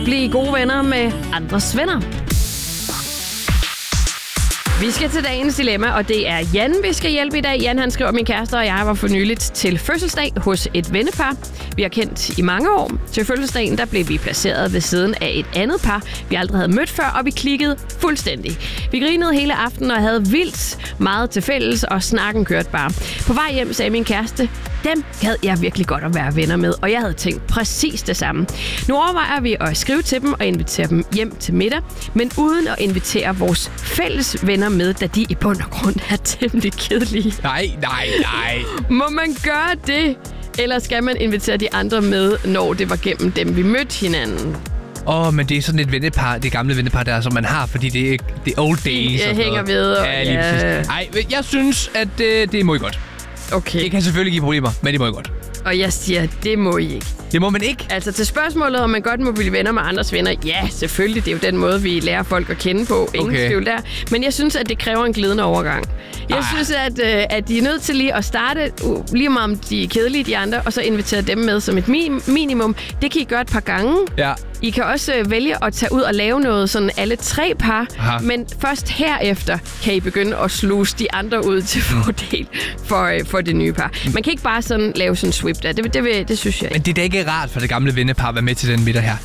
Bliv gode venner med andres venner. Vi skal til dagens dilemma, og det er Jan, vi skal hjælpe i dag. Jan, han skriver, min kæreste og jeg var for nyligt til fødselsdag hos et vennepar. Vi har kendt i mange år. Til fødselsdagen, der blev vi placeret ved siden af et andet par, vi aldrig havde mødt før, og vi klikkede fuldstændig. Vi grinede hele aftenen og havde vildt meget til fælles, og snakken kørte bare. På vej hjem sagde min kæreste, dem gad jeg virkelig godt at være venner med, og jeg havde tænkt præcis det samme. Nu overvejer vi at skrive til dem og invitere dem hjem til middag, men uden at invitere vores fælles venner med, da de i bund og grund er temmelig kedelige. Nej. Må man gøre det? Eller skal man invitere de andre med, når det var gennem dem, vi mødte hinanden? Men det er sådan et vennepar, det gamle vennepar der, som man har, fordi det er old days. Jeg hænger ved. Ja, lige præcis. Ej, jeg synes, at det må I godt. Okay. Det kan selvfølgelig give problemer, men det må I godt. Og jeg siger, det må I ikke. Det må man ikke? Altså til spørgsmålet, om man godt må blive venner med andres venner. Ja, selvfølgelig. Det er jo den måde, vi lærer folk at kende på. Ingen tvivl der. Men jeg synes, at det kræver en glidende overgang. Jeg synes, at de er nødt til lige at starte, lige om de er kedelige, de andre, og så invitere dem med som et minimum. Det kan I gøre et par gange. Ja. I kan også vælge at tage ud og lave noget, sådan alle 3 par. Aha. Men først herefter kan I begynde at sluse de andre ud til fordel for det nye par. Man kan ikke bare sådan lave sådan en sweep der. Det synes jeg ikke. Men det er da ikke rart for det gamle vennepar at være med til den middag her.